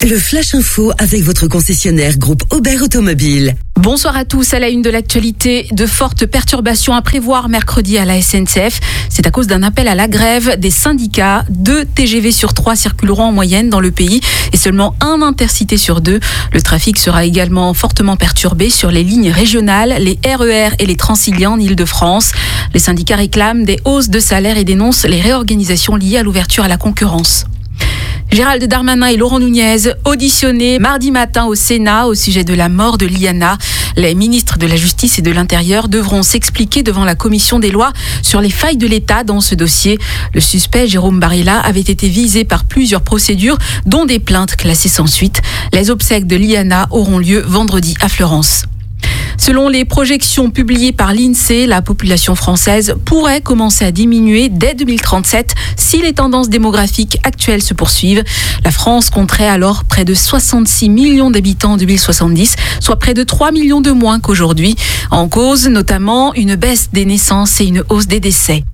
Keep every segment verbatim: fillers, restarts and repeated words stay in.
Le Flash Info avec votre concessionnaire groupe Aubert Automobile. Bonsoir à tous. À la une de l'actualité, de fortes perturbations à prévoir mercredi à la S N C F. C'est à cause d'un appel à la grève des syndicats. Deux T G V sur trois circuleront en moyenne dans le pays et seulement un intercité sur deux. Le trafic sera également fortement perturbé sur les lignes régionales, les R E R et les Transiliens en Île-de-France. Les syndicats réclament des hausses de salaire et dénoncent les réorganisations liées à l'ouverture à la concurrence. Gérald Darmanin et Laurent Nunez auditionnés mardi matin au Sénat au sujet de la mort de Liana. Les ministres de la Justice et de l'Intérieur devront s'expliquer devant la commission des lois sur les failles de l'État dans ce dossier. Le suspect, Jérôme Barilla, avait été visé par plusieurs procédures, dont des plaintes classées sans suite. Les obsèques de Liana auront lieu vendredi à Fleurance. Selon les projections publiées par l'INSEE, la population française pourrait commencer à diminuer dès deux mille trente-sept si les tendances démographiques actuelles se poursuivent. La France compterait alors près de soixante-six millions d'habitants en deux mille soixante-dix, soit près de trois millions de moins qu'aujourd'hui. En cause, notamment, une baisse des naissances et une hausse des décès.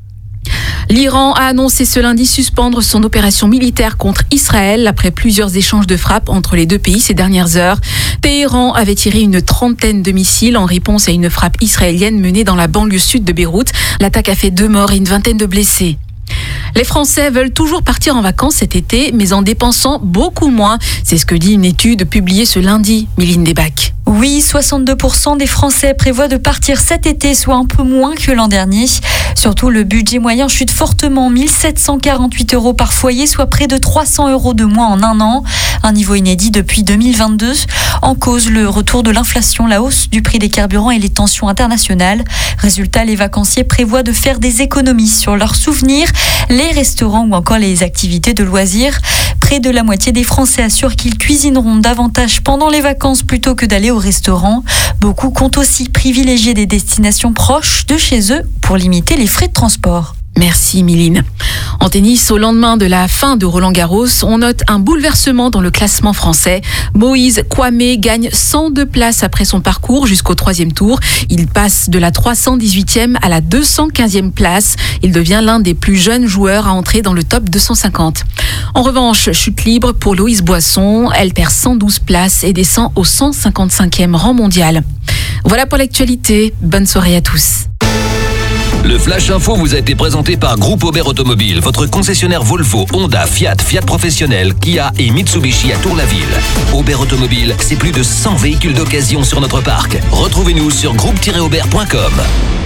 L'Iran a annoncé ce lundi suspendre son opération militaire contre Israël après plusieurs échanges de frappes entre les deux pays ces dernières heures. Téhéran avait tiré une trentaine de missiles en réponse à une frappe israélienne menée dans la banlieue sud de Beyrouth. L'attaque a fait deux morts et une vingtaine de blessés. Les Français veulent toujours partir en vacances cet été, mais en dépensant beaucoup moins. C'est ce que dit une étude publiée ce lundi. Méline Desbacs. Oui, soixante-deux pour cent des Français prévoient de partir cet été, soit un peu moins que l'an dernier. Surtout, le budget moyen chute fortement, mille sept cent quarante-huit euros par foyer, soit près de trois cents euros de moins en un an. Un niveau inédit depuis deux mille vingt-deux. En cause, le retour de l'inflation, la hausse du prix des carburants et les tensions internationales. Résultat, les vacanciers prévoient de faire des économies sur leurs souvenirs, les restaurants ou encore les activités de loisirs. Près de la moitié des Français assurent qu'ils cuisineront davantage pendant les vacances plutôt que d'aller au restaurant. Beaucoup comptent aussi privilégier des destinations proches de chez eux pour limiter les frais de transport. Merci Méline. En tennis, au lendemain de la fin de Roland-Garros, on note un bouleversement dans le classement français. Moïse Kouamé gagne cent deux places après son parcours jusqu'au troisième tour. Il passe de la trois cent dix-huitième à la deux cent quinzième place. Il devient l'un des plus jeunes joueurs à entrer dans le top deux cent cinquante. En revanche, chute libre pour Loïse Boisson. Elle perd cent douze places et descend au cent cinquante-cinquième rang mondial. Voilà pour l'actualité. Bonne soirée à tous. Le Flash Info vous a été présenté par Groupe Aubert Automobile, votre concessionnaire Volvo, Honda, Fiat, Fiat Professionnel, Kia et Mitsubishi à Tour-la-Ville. Aubert Automobile, c'est plus de cent véhicules d'occasion sur notre parc. Retrouvez-nous sur groupe tiret aubert point com.